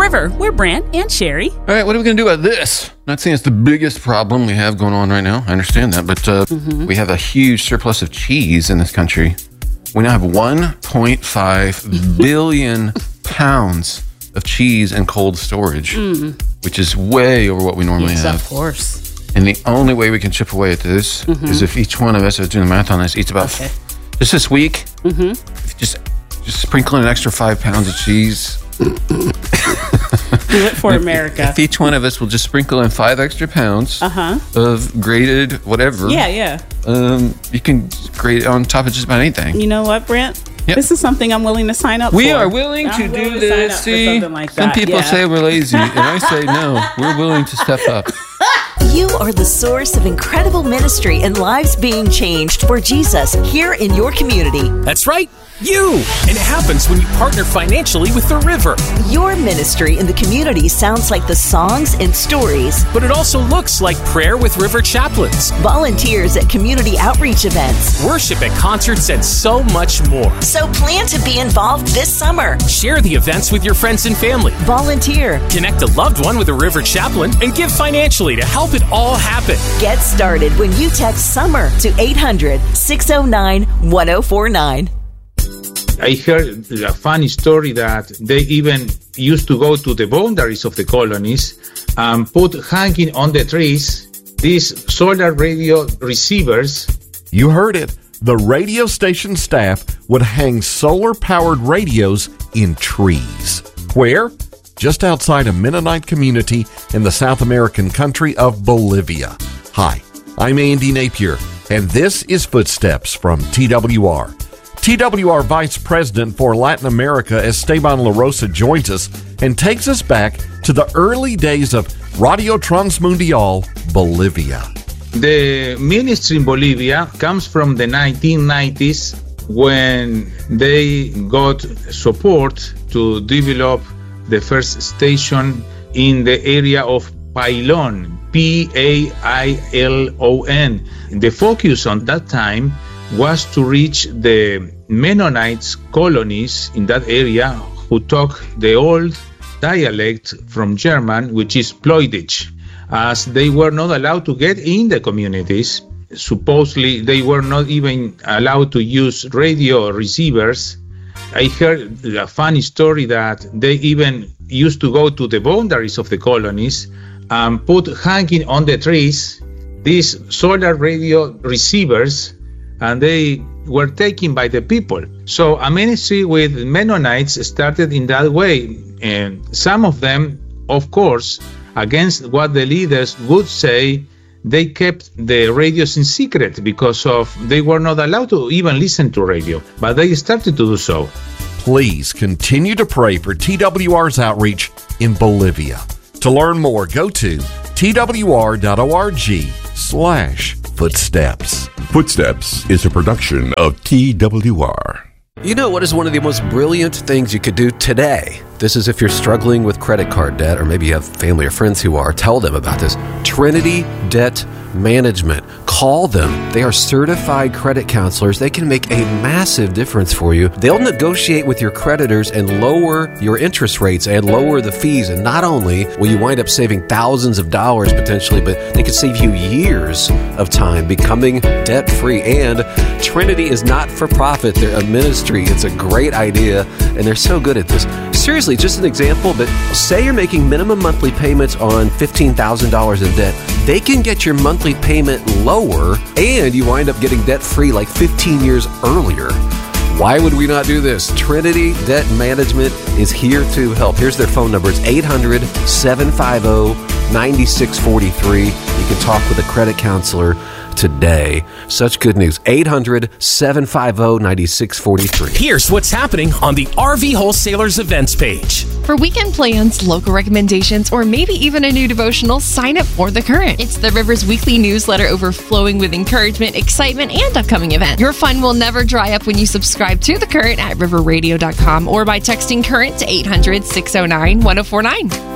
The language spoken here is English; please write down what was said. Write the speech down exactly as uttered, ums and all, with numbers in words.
River. We're Brant and Sherry. All right, what are we going to do about this? Not saying it's the biggest problem we have going on right now. I understand that, but uh, mm-hmm. we have a huge surplus of cheese in this country. We now have one point five billion pounds of cheese in cold storage, mm. which is way over what we normally yes, have. Of course. And the only way we can chip away at this mm-hmm. is if each one of us, I was doing the math on this, eats about, okay. just this week, mm-hmm. just just sprinkling an extra five pounds of cheese. Do it for if, America. If each one of us will just sprinkle in five extra pounds uh-huh. of grated whatever. Yeah, yeah. Um, you can grate it on top of just about anything. You know what, Brent? Yep. This is something I'm willing to sign up we for. We are willing I'm to willing do to sign this. up for See, something like some that. people yeah. say we're lazy, and I say no. We're willing to step up. You are the source of incredible ministry and lives being changed for Jesus here in your community. That's right, you! And it happens when you partner financially with the River. Your ministry in the community sounds like the songs and stories. But it also looks like prayer with River chaplains, volunteers at community outreach events, worship at concerts, and so much more. So plan to be involved this summer. Share the events with your friends and family. Volunteer. Connect a loved one with a River chaplain and give financially to help it all happen. Get started when you text SUMMER to eight hundred, six oh nine, one oh four nine. I heard a funny story that they even used to go to the boundaries of the colonies and put hanging on the trees these solar radio receivers. You heard it. The radio station staff would hang solar-powered radios in trees. Where? Just outside a Mennonite community in the South American country of Bolivia. Hi, I'm Andy Napier, and this is Footsteps from T W R. T W R Vice President for Latin America, Esteban La Rosa, joins us and takes us back to the early days of Radio Transmundial Bolivia. The ministry in Bolivia comes from the nineteen nineties when they got support to develop the first station in the area of Pailon, P A I L O N. The focus on that time was to reach the Mennonites colonies in that area who talk the old dialect from German, which is Ploidich, as they were not allowed to get in the communities. Supposedly, they were not even allowed to use radio receivers. I heard a funny story that they even used to go to the boundaries of the colonies and put hanging on the trees these solar radio receivers, and they were taken by the people. So a ministry with Mennonites started in that way, and some of them, of course, against what the leaders would say, they kept the radios in secret because of they were not allowed to even listen to radio, but they started to do so. Please continue to pray for T W R's outreach in Bolivia. To learn more, go to twr.org slash footsteps. Footsteps is a production of T W R. You know what is one of the most brilliant things you could do today? This is if you're struggling with credit card debt, or maybe you have family or friends who are. Tell them about this. Trinity Debt Management. Call them. They are certified credit counselors. They can make a massive difference for you. They'll negotiate with your creditors and lower your interest rates and lower the fees. And not only will you wind up saving thousands of dollars potentially, but they could save you years of time becoming debt-free. And Trinity is not for profit. They're a ministry. It's a great idea, and they're so good at this. Seriously, just an example, but say you're making minimum monthly payments on fifteen thousand dollars in debt. They can get your monthly payment lower, and you wind up getting debt-free like fifteen years earlier. Why would we not do this? Trinity Debt Management is here to help. Here's their phone number. It's eight hundred, seven five zero, nine six four three. You can talk with a credit counselor today. Such good news. eight hundred, seven five zero, nine six four three. Here's what's happening on the R V Wholesalers events page. For weekend plans, local recommendations, or maybe even a new devotional, sign up for The Current. It's the River's weekly newsletter overflowing with encouragement, excitement, and upcoming events. Your fun will never dry up when you subscribe to The Current at river radio dot com or by texting CURRENT to eight hundred, six oh nine, one oh four nine.